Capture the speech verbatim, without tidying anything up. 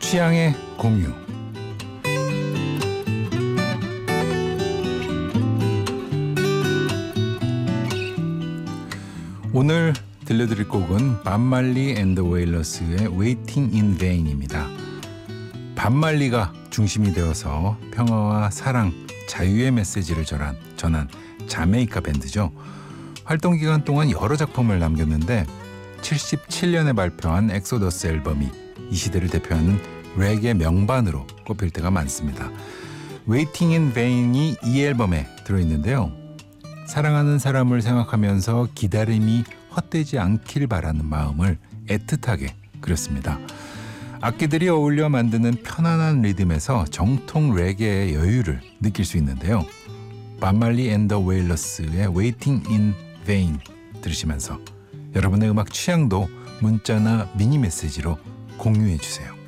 취향의 공유. 오늘 들려드릴 곡은 밥 말리 앤 더 웨일러스의 Waiting in Vain입니다. 밥 말리가 중심이 되어서 평화와 사랑, 자유의 메시지를 전한, 전한 자메이카 밴드죠. 활동 기간 동안 여러 작품을 남겼는데 칠십칠 년에 발표한 엑소더스 앨범이 이 시대를 대표하는 렉의 명반으로 꼽힐 때가 많습니다. Waiting in Vain이 이 앨범에 들어있는데요. 사랑하는 사람을 생각하면서 기다림이 헛되지 않길 바라는 마음을 애틋하게 그렸습니다. 악기들이 어울려 만드는 편안한 리듬에서 정통 레게의 여유를 느낄 수 있는데요. 밥 말리 앤 더 웨일러스의 Waiting in Vain 들으시면서 여러분의 음악 취향도 문자나 미니 메시지로 공유해 주세요.